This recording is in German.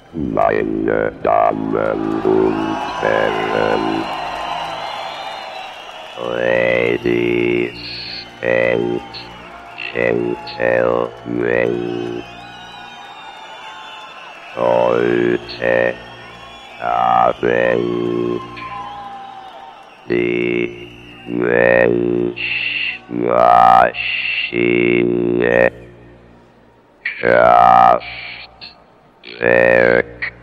Meine Damen und Herren, Ladies and Gentlemen, heute Abend die Mensch-Maschine Kraftwerk